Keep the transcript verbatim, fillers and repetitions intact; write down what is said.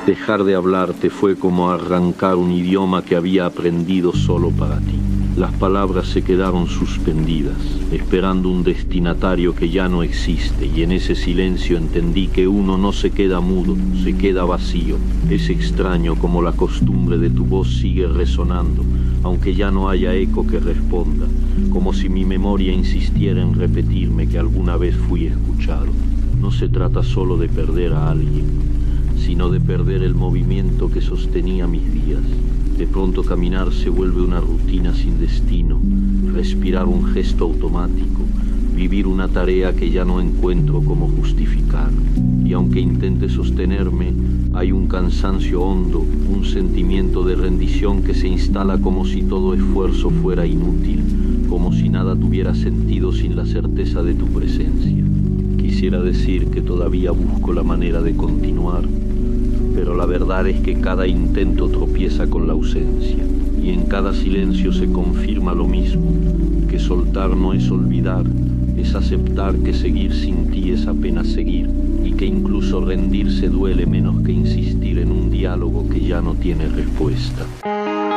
Dejar de hablarte fue como arrancar un idioma que había aprendido solo para ti. Las palabras se quedaron suspendidas, esperando un destinatario que ya no existe, y en ese silencio entendí que uno no se queda mudo, se queda vacío. Es extraño como la costumbre de tu voz sigue resonando, aunque ya no haya eco que responda, como si mi memoria insistiera en repetirme que alguna vez fui escuchado. No se trata solo de perder a alguien, sino de perder el movimiento que sostenía mis días. De pronto caminar se vuelve una rutina sin destino, respirar un gesto automático, vivir una tarea que ya no encuentro cómo justificar. Y aunque intente sostenerme, hay un cansancio hondo, un sentimiento de rendición que se instala como si todo esfuerzo fuera inútil, como si nada tuviera sentido sin la certeza de tu presencia. Quisiera decir que todavía busco la manera de continuar, pero la verdad es que cada intento tropieza con la ausencia, y en cada silencio se confirma lo mismo, que soltar no es olvidar, es aceptar que seguir sin ti es apenas seguir, y que incluso rendirse duele menos que insistir en un diálogo que ya no tiene respuesta.